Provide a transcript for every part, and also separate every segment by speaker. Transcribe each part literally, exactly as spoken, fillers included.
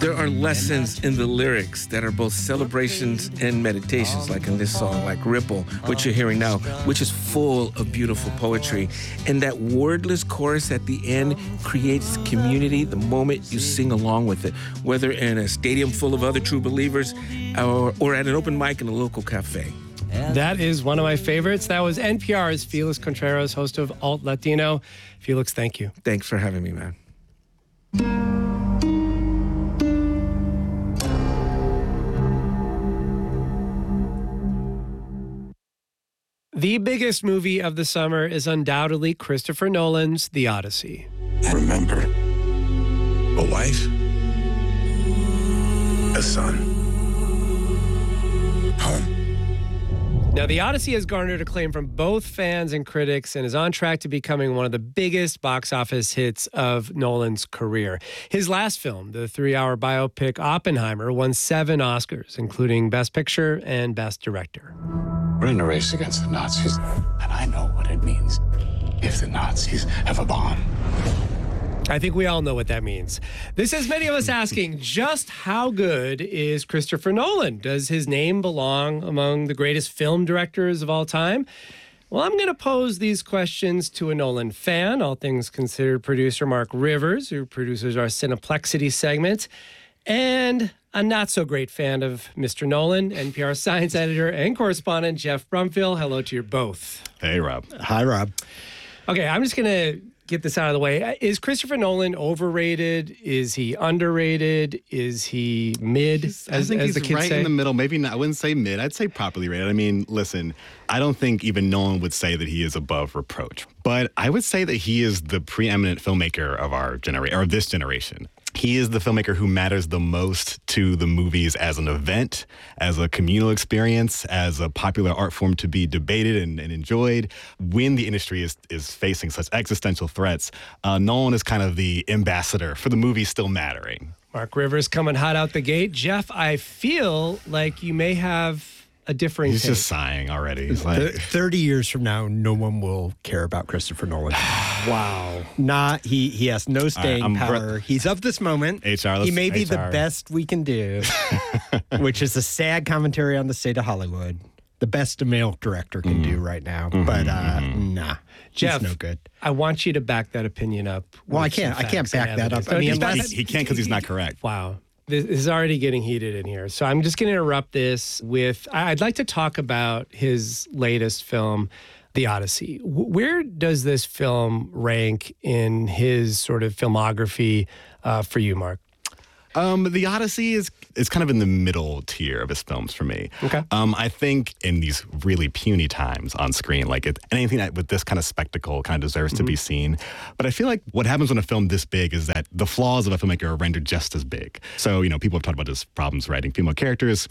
Speaker 1: There are lessons in the lyrics that are both celebrations and meditations, like in this song, like Ripple, which you're hearing now, which is full of beautiful poetry. And that wordless chorus at the end creates community the moment you sing along with it, whether in a stadium full of other true believers or, or at an open mic in a local cafe.
Speaker 2: That is one of my favorites. That was N P R's Felix Contreras, host of Alt Latino. Felix, thank you.
Speaker 1: Thanks for having me, man.
Speaker 2: The biggest movie of the summer is undoubtedly Christopher Nolan's The Odyssey.
Speaker 3: Remember, a wife, a son, home.
Speaker 2: Now, The Odyssey has garnered acclaim from both fans and critics and is on track to becoming one of the biggest box office hits of Nolan's career. His last film, the three-hour biopic Oppenheimer, won seven Oscars, including Best Picture and Best Director.
Speaker 4: We're in a race against the Nazis, and I know what it means if the Nazis have a bomb.
Speaker 2: I think we all know what that means. This has many of us asking, just how good is Christopher Nolan? Does his name belong among the greatest film directors of all time? Well, I'm going to pose these questions to a Nolan fan, all things considered producer Mark Rivers, who produces our Cineplexity segment, and a not-so-great fan of Mister Nolan, N P R science editor and correspondent Jeff Brumfield. Hello to you both.
Speaker 5: Hey, Rob.
Speaker 6: Hi, Rob.
Speaker 2: Okay, I'm just going to get this out of the way. Is Christopher Nolan overrated? Is he underrated? Is he mid,
Speaker 5: He's,
Speaker 2: as,
Speaker 5: I think
Speaker 2: as
Speaker 5: he's
Speaker 2: the kids
Speaker 5: right
Speaker 2: say?
Speaker 5: in the middle. Maybe not. I wouldn't say mid. I'd say properly rated. I mean, listen, I don't think even Nolan would say that he is above reproach. But I would say that he is the preeminent filmmaker of our generation, or of this generation. He is the filmmaker who matters the most to the movies as an event, as a communal experience, as a popular art form to be debated and, and enjoyed. When the industry is, is facing such existential threats, uh, Nolan is kind of the ambassador for the movie still mattering.
Speaker 2: Mark Rivers coming hot out the gate. Jeff, I feel like you may have a differing
Speaker 5: He's
Speaker 2: take.
Speaker 5: just sighing already. He's like,
Speaker 6: thirty years from now, no one will care about Christopher Nolan.
Speaker 2: Wow.
Speaker 6: Not he. He has no staying
Speaker 5: I'm
Speaker 6: power.
Speaker 5: br-
Speaker 6: He's of this moment.
Speaker 5: H R,
Speaker 6: he may be
Speaker 5: H R.
Speaker 6: the best we can do, which is a sad commentary on the state of Hollywood. The best a male director can
Speaker 5: Mm-hmm.
Speaker 6: do right now. Mm-hmm, but uh, mm-hmm. nah,
Speaker 2: Jeff,
Speaker 6: he's no good.
Speaker 2: I want you to back that opinion up.
Speaker 6: Well, I
Speaker 2: with
Speaker 6: can't.
Speaker 2: some
Speaker 6: I can't
Speaker 2: facts and
Speaker 6: back that up.
Speaker 2: evidence.
Speaker 6: I mean,
Speaker 2: just back
Speaker 5: he,
Speaker 2: that-
Speaker 5: he can't because he's not correct.
Speaker 2: Wow. This is already getting heated in here. So I'm just going to interrupt this with, I'd like to talk about his latest film, The Odyssey. Where does this film rank in his sort of filmography uh, for you, Mark?
Speaker 5: Um, The Odyssey is is kind of in the middle tier of his films for me.
Speaker 2: Okay.
Speaker 5: Um, I think in these really puny times on screen, like it, anything that with this kind of spectacle kind of deserves mm-hmm. to be seen. But I feel like what happens when a film this big is that the flaws of a filmmaker are rendered just as big. So, you know, people have talked about his problems writing female characters.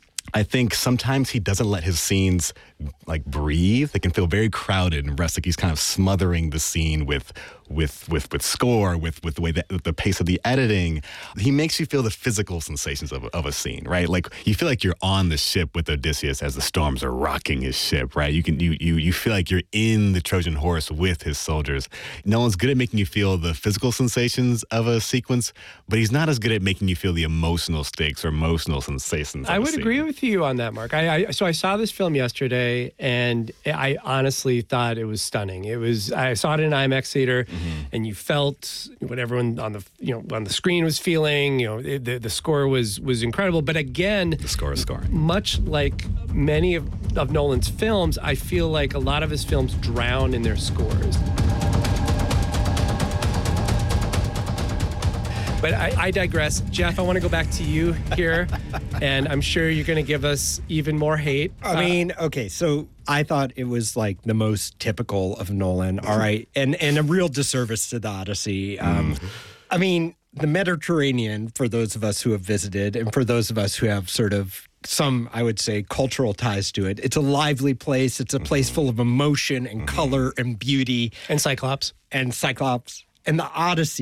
Speaker 5: I think sometimes he doesn't let his scenes like breathe. They can feel very crowded and rest. Like he's kind of smothering the scene with with with with score, with with the way that the pace of the editing. He makes you feel the physical sensations of, of a scene, right? Like you feel like you're on the ship with Odysseus as the storms are rocking his ship, right? You can you you you feel like you're in the Trojan horse with his soldiers. Nolan's good at making you feel the physical sensations of a sequence, but he's not as good at making you feel the emotional stakes or emotional sensations. Of
Speaker 2: I
Speaker 5: a
Speaker 2: would
Speaker 5: scene.
Speaker 2: agree with you on that, Mark. I, I so I saw this film yesterday, and I honestly thought it was stunning. It was I saw it in an IMAX theater, mm-hmm. and you felt what everyone on the you know on the screen was feeling. You know, it, the the score was was incredible. But again,
Speaker 5: the score is scoring.
Speaker 2: Much like many of, of Nolan's films, I feel like a lot of his films drown in their scores. But I, I digress. Jeff, I want to go back to you here, and I'm sure you're going to give us even more hate.
Speaker 6: I mean, okay, so I thought it was like the most typical of Nolan, all right, and, and a real disservice to the Odyssey. Um, mm. I mean, the Mediterranean, for those of us who have visited, and for those of us who have sort of some, I would say, cultural ties to it, it's a lively place. It's a place full of emotion and color and beauty.
Speaker 2: And Cyclops.
Speaker 6: And Cyclops. And the Odyssey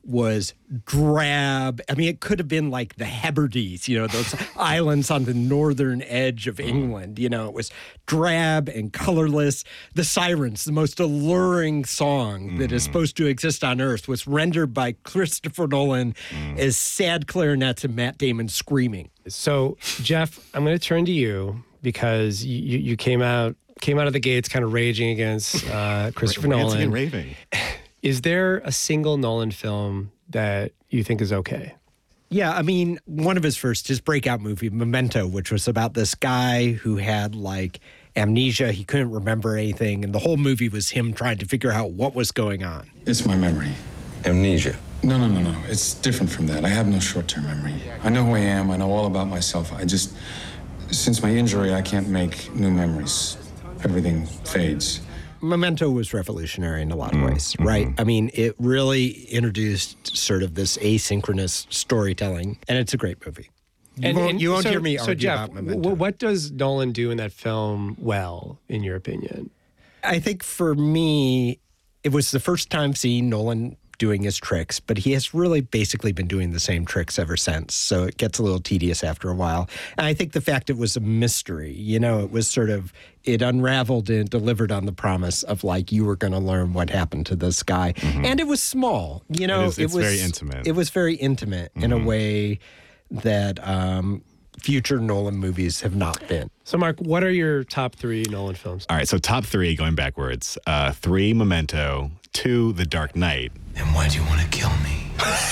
Speaker 6: was drab. I mean, it could have been like the Hebrides, you know, those islands on the northern edge of England. You know, it was drab and colorless. The Sirens, the most alluring song mm. that is supposed to exist on Earth, was rendered by Christopher Nolan mm. as sad clarinets and Matt Damon screaming.
Speaker 2: So, Jeff, I'm going to turn to you because you, you came out came out of the gates kind of raging against uh, Christopher Nolan.
Speaker 5: And raving.
Speaker 2: Is there a single Nolan film that you think is okay?
Speaker 6: Yeah, I mean, one of his first, his breakout movie, Memento, which was about this guy who had like amnesia. He couldn't remember anything. And the whole movie was him trying to figure out what was going on.
Speaker 3: It's my memory.
Speaker 1: Amnesia.
Speaker 3: No, no, no, no. It's different from that. I have no short-term memory. I know who I am. I know all about myself. I just, since my injury, I can't make new memories. Everything fades.
Speaker 6: Memento was revolutionary in a lot of ways, right? Mm-hmm. I mean, it really introduced sort of this asynchronous storytelling, and it's a great movie. You
Speaker 2: and,
Speaker 6: won't,
Speaker 2: and
Speaker 6: you won't
Speaker 2: so,
Speaker 6: hear me
Speaker 2: so
Speaker 6: argue
Speaker 2: Jeff,
Speaker 6: about Memento.
Speaker 2: W- what does Nolan do in that film well, in your opinion?
Speaker 6: I think for me, it was the first time seeing Nolan doing his tricks, but he has really basically been doing the same tricks ever since. So it gets a little tedious after a while. And I think the fact it was a mystery, you know, it was sort of, it unraveled and delivered on the promise of like, you were going to learn what happened to this guy. Mm-hmm. And it was small, you know,
Speaker 5: it, is, it's
Speaker 6: it was
Speaker 5: very intimate.
Speaker 6: It was very intimate mm-hmm. in a way that um, future Nolan movies have not been.
Speaker 2: So, Mark, what are your top three Nolan films?
Speaker 5: All right, so top three, going backwards. Uh, three, Memento. Two, The Dark Knight.
Speaker 7: And why do you want to kill me?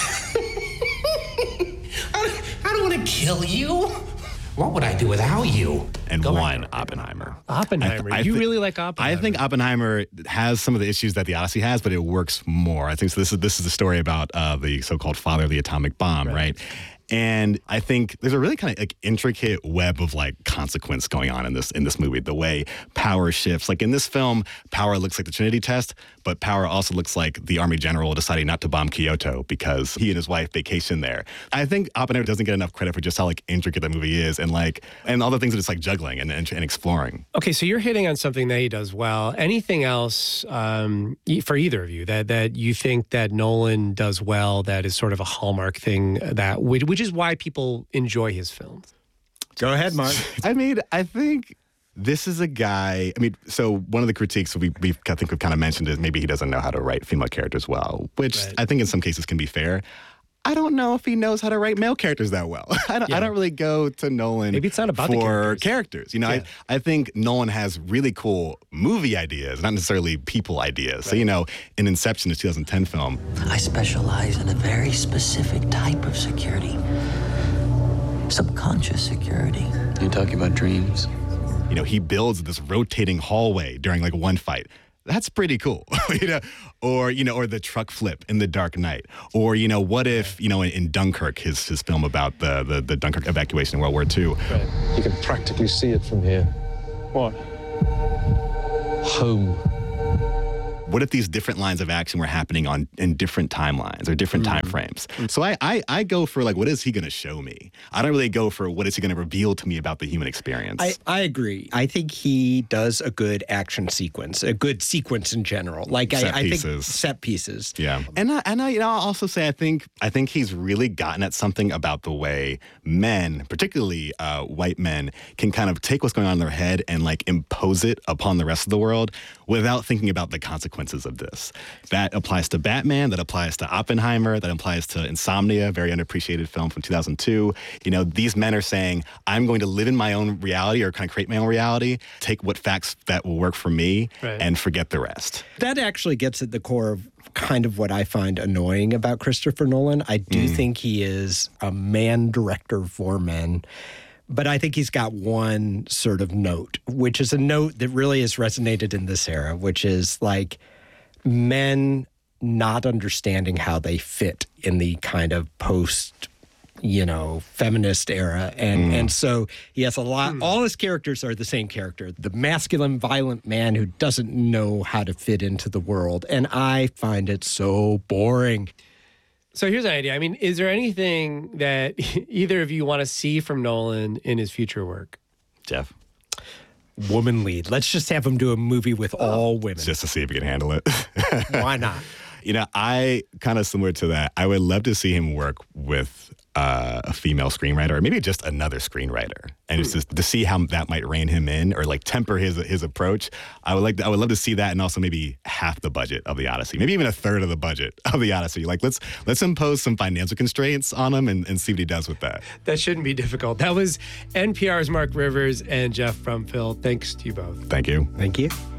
Speaker 7: I, I don't want to kill you. What would I do without you?
Speaker 5: And
Speaker 7: Go
Speaker 5: one,
Speaker 7: back.
Speaker 5: Oppenheimer.
Speaker 2: Oppenheimer.
Speaker 5: I th- I
Speaker 2: you
Speaker 5: th-
Speaker 2: really like Oppenheimer.
Speaker 5: I think Oppenheimer has some of the issues that the Odyssey has, but it works more. I think so. This is this is the story about uh, the so-called father of the atomic bomb, right? right? And I think there's a really kind of like intricate web of like consequence going on in this in this movie. The way power shifts, like in this film, power looks like the Trinity test, but power also looks like the Army general deciding not to bomb Kyoto because he and his wife vacation there. I think Oppenheimer doesn't get enough credit for just how like intricate that movie is, and like and all the things that it's like juggling and, and, and exploring.
Speaker 2: Okay, so you're hitting on something that he does well. Anything else um, for either of you that that you think that Nolan does well that is sort of a hallmark thing that which, which is why people enjoy his films?
Speaker 6: Go ahead, Mark.
Speaker 5: I mean, I think this is a guy. I mean, so one of the critiques we we I think we've kind of mentioned is maybe he doesn't know how to write female characters well, which
Speaker 2: Right.
Speaker 5: I think in some cases can be fair. I don't know if he knows how to write male characters that well. I don't.
Speaker 2: Yeah.
Speaker 5: I don't really go to Nolan.
Speaker 2: Maybe it's not about the
Speaker 5: for
Speaker 2: characters.
Speaker 5: You know,
Speaker 2: Yeah.
Speaker 5: I I think Nolan has really cool movie ideas, not necessarily people ideas. So you know, in Inception, the two thousand ten film,
Speaker 8: I specialize in a very specific type of security. Subconscious security.
Speaker 7: You talking about dreams?
Speaker 5: you know, he builds this rotating hallway during like one fight. That's pretty cool, you know, or, you know, or the truck flip in The Dark Knight, or, you know, what if, you know, in, in Dunkirk, his his film about the, the, the Dunkirk evacuation in World War Two.
Speaker 9: Right. You can practically see it from here. What? Home.
Speaker 5: What if these different lines of action were happening on in different timelines or different mm. time frames? So I, I I go for like, what is he going to show me? I don't really go for what is he going to reveal to me about the human experience.
Speaker 6: I, I agree. I think he does a good action sequence, a good sequence in general. Like
Speaker 5: set
Speaker 6: I, I
Speaker 5: pieces.
Speaker 6: think set pieces.
Speaker 5: Yeah, and I, and I, you know, I'll also say I think I think he's really gotten at something about the way men, particularly uh, white men, can kind of take what's going on in their head and like impose it upon the rest of the world without thinking about the consequences of this. That applies to Batman, that applies to Oppenheimer, that applies to Insomnia, very underappreciated film from two thousand two. You know, these men are saying, I'm going to live in my own reality or kind of create my own reality, take what facts that will work for me,
Speaker 2: right.
Speaker 5: and forget the rest.
Speaker 6: That actually gets at the core of kind of what I find annoying about Christopher Nolan. I do mm. think he is a man director for men. But I think he's got one sort of note, which is a note that really has resonated in this era, which is like men not understanding how they fit in the kind of post, you know, feminist era. And mm. and so he has a lot, mm. all his characters are the same character, the masculine, violent man who doesn't know how to fit into the world. And I find it so boring.
Speaker 2: So here's an idea. I mean, is there anything that either of you want to see from Nolan in his future work?
Speaker 5: Jeff?
Speaker 6: Woman lead. Let's just have him do a movie with all women.
Speaker 5: Just to see if he can handle it.
Speaker 6: Why not?
Speaker 5: You know, I kind of similar to that. I would love to see him work with uh, a female screenwriter, or maybe just another screenwriter, and it's just to see how that might rein him in or like temper his his approach. I would like to, I would love to see that, and also maybe half the budget of the Odyssey, maybe even a third of the budget of the Odyssey. Like let's let's impose some financial constraints on him and, and see what he does with that.
Speaker 2: That shouldn't be difficult. That was N P R's Mark Rivers and Jeff Brumfield. Thanks to you both.
Speaker 5: Thank you.
Speaker 6: Thank you.